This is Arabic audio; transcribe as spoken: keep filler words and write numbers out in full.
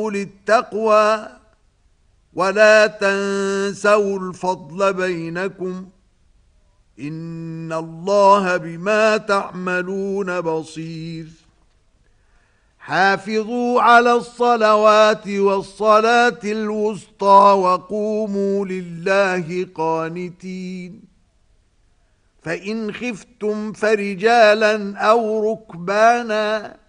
للتقوى ولا تنسوا الفضل بينكم إن الله بما تعملون بصير حافظوا على الصلوات والصلاة الوسطى وقوموا لله قانتين فإن خفتم فرجالا أو ركبانا